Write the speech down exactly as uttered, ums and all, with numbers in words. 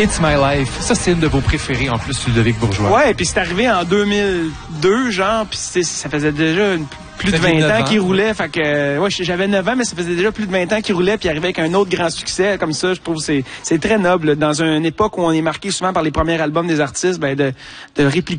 It's My Life. Ça, c'est une de vos préférées, en plus, Ludovic Bourgeois. Ouais, puis c'est arrivé en deux mille deux, genre, puis ça faisait déjà une, plus de vingt ans qu'il roulait. Fait que, ouais, j'avais neuf ans, mais ça faisait déjà plus de vingt ans qu'il roulait, puis arrivé avec un autre grand succès, comme ça, je trouve que c'est, c'est très noble. Dans une époque où on est marqué souvent par les premiers albums des artistes, ben, de, de répliquer